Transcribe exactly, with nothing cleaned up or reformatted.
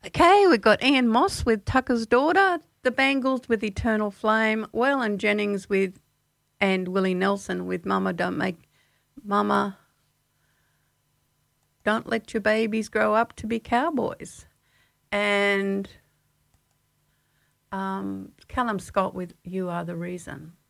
Okay, we've got Ian Moss with Tucker's Daughter, the Bangles with Eternal Flame, Waylon Jennings with and Willie Nelson with Mama Don't Make Mama Don't Let Your Babies Grow Up to Be Cowboys. And um, Callum Scott with You Are the Reason.